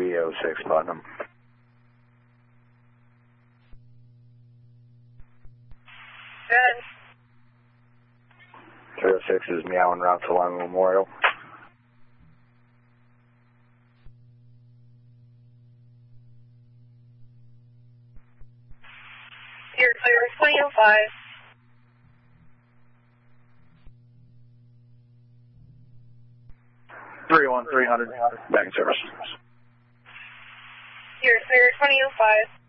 306 Putnam. 306 is meowing route to Lima Memorial. You're clear 2005. Back in service. You're clear 2005.